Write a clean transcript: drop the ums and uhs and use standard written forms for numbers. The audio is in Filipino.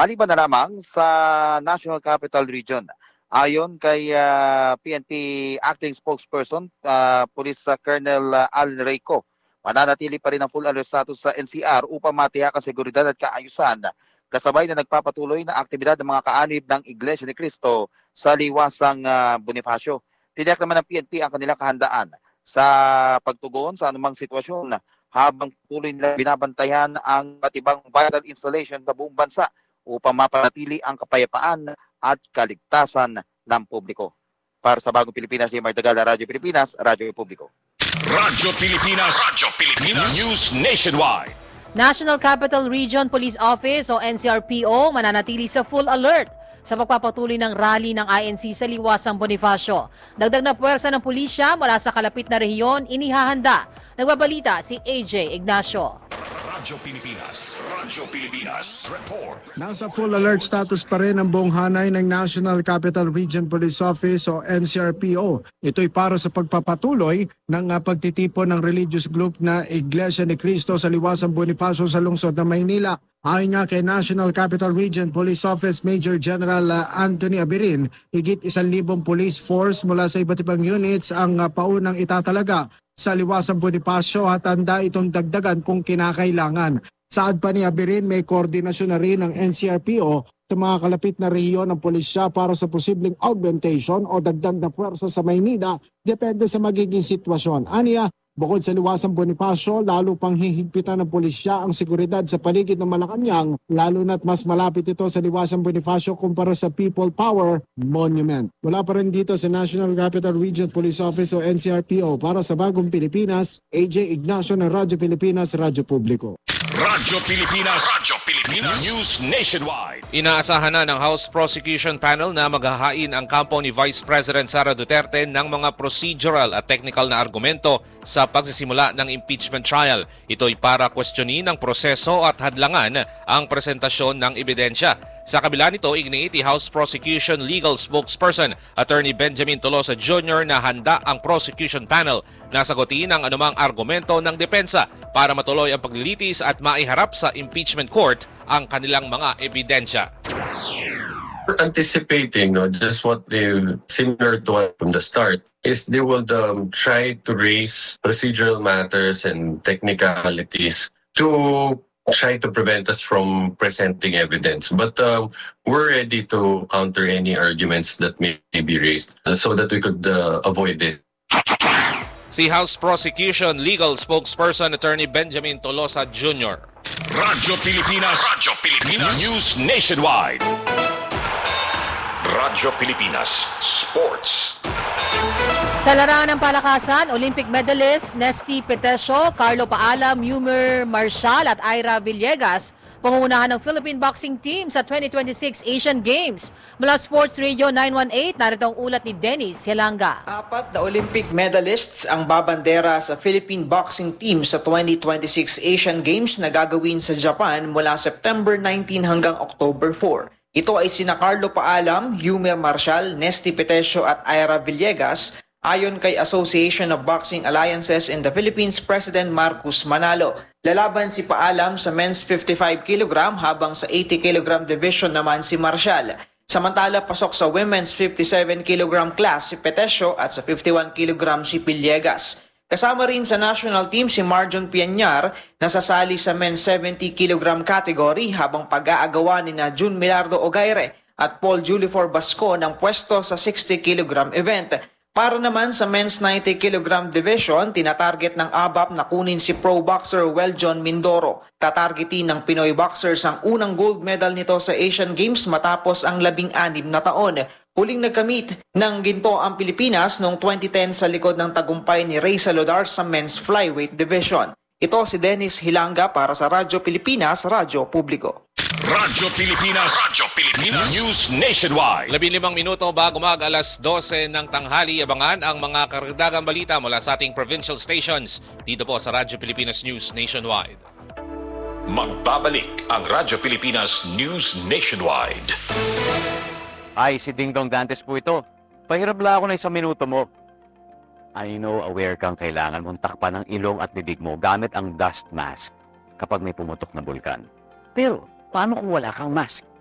maliban na lamang sa National Capital Region. Ayon kay PNP Acting Spokesperson, Police Colonel Al Reyco, mananatili pa rin ang full alert status sa NCR upang matiyak ang seguridad at kaayusan, kasabay na nagpapatuloy na aktibidad ng mga kaanib ng Iglesia ni Cristo sa liwasang Bonifacio. Tiniyak naman ng PNP ang kanilang kahandaan sa pagtugon sa anumang sitwasyon habang tuloy nila binabantayan ang iba't ibang vital installation sa buong bansa upang mapanatili ang kapayapaan at kaligtasan ng publiko. Para sa Bagong Pilipinas, Jmar Tagala, Radyo Pilipinas, Radyo Publiko. Radyo Pilipinas News Nationwide. National Capital Region Police Office o NCRPO mananatili sa full alert sa pagpapatuloy ng rally ng INC sa liwasang Bonifacio. Dagdag na puwersa ng pulisya mula sa kalapit na rehiyon inihahanda. Nagbabalita si AJ Ignacio. Radyo Pilipinas report. Nasa full alert status pa rin ang buong hanay ng National Capital Region Police Office o NCRPO. Ito'y para sa pagpapatuloy ng pagtitipon ng religious group na Iglesia ni Cristo sa liwasang Bonifacio sa lungsod ng Maynila. Ayon nga kay National Capital Region Police Office Major General Anthony Abirin, higit 1,000 police force mula sa iba't ibang units ang paunang itatalaga sa liwasang Bonifacio at handa itong dagdagan kung kinakailangan. Saad pa ni Abirin, may koordinasyon na rin ng NCRPO sa mga kalapit na rehiyon ng pulisya para sa posibleng augmentation o dagdag na puwersa sa Maynila depende sa magiging sitwasyon. Aniya, bukod sa liwasang Bonifacio, lalo pang hihigpitan ng pulisya ang seguridad sa paligid ng Malacanang, lalo na't mas malapit ito sa liwasang Bonifacio kumpara sa People Power Monument. Wala pa rin dito sa National Capital Region Police Office o NCRPO. Para sa Bagong Pilipinas, AJ Ignacio ng Radyo Pilipinas, Radyo Publiko. Radyo Pilipinas News Nationwide. Inaasahan na ng House Prosecution Panel na maghahain ang kampo ni Vice President Sara Duterte ng mga procedural at technical na argumento sa pagsisimula ng impeachment trial. Ito'y para kwestiyonin ang proseso at hadlangan ang presentasyon ng ebidensya. Sa kabila nito, iginiiti House Prosecution Legal Spokesperson Attorney Benjamin Tolosa Jr. na handa ang prosecution panel na sagutin ang anumang argumento ng depensa para matuloy ang paglilitis at maiharap sa impeachment court ang kanilang mga ebidensya. Anticipating, just what they similar to what from the start is they will try to raise procedural matters and technicalities to try to prevent us from presenting evidence. But we're ready to counter any arguments that may be raised so that we could avoid it. Si House Prosecution Legal Spokesperson Attorney Benjamin Tolosa Jr. Radyo Pilipinas News Nationwide. Radyo Pilipinas Sports. Sa larangan ng palakasan, Olympic medalist Nesty Petesio, Carlo Paalam, Yumer Marshall at Ira Villegas pangungunahan ng Philippine Boxing Team sa 2026 Asian Games. Mula Sports Radio 918, narito ang ulat ni Dennis Hilanga. 4 na Olympic medalists ang babandera sa Philippine Boxing Team sa 2026 Asian Games na gagawin sa Japan mula September 19 hanggang October 4. Ito ay sina Carlo Paalam, Yumer Marshall, Nesty Petesio at Ira Villegas ayon kay Association of Boxing Alliances in the Philippines President Marcus Manalo. Lalaban si Paalam sa men's 55 kg habang sa 80 kg division naman si Marshall. Samantala pasok sa women's 57 kg class si Petesio at sa 51 kg si Villegas. Kasama rin sa national team si Marjon Pianyar na sasali sa men's 70 kg category habang pag-aagawa ni na Jun Milardo Ogaire at Paul Julifor Basco ng pwesto sa 60 kg event. Para naman sa men's 90 kg division, tinatarget ng ABAP na kunin si pro boxer Weljon Mindoro. Tatargetin ng Pinoy boxers ang unang gold medal nito sa Asian Games matapos ang 16 na taon. Huling nagkamit ng ginto ang Pilipinas noong 2010 sa likod ng tagumpay ni Ray Saludar sa men's flyweight division. Ito si Dennis Hilanga para sa Radyo Pilipinas, Radyo Publiko. Radyo Pilipinas News Nationwide. 15 minuto bago mag-alas 12 ng tanghali, abangan ang mga karagdagang balita mula sa ating provincial stations dito po sa Radyo Pilipinas News Nationwide. Magbabalik ang Radyo Pilipinas News Nationwide. Ay, si Ding Dong Dantes po ito. Pahirap lang ako na 1 minuto mo. I know aware kang kailangan mong takpan ang ilong at bibig mo gamit ang dust mask kapag may pumutok na bulkan. Pero, paano kung wala kang mask?